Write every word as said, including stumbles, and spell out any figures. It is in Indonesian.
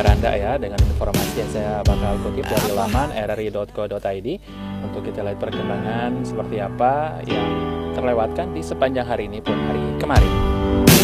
Anda ya dengan informasi yang saya bakal kutip dari laman r r i dot co dot i d untuk kita lihat perkembangan seperti apa yang terlewatkan di sepanjang hari ini pun hari kemarin.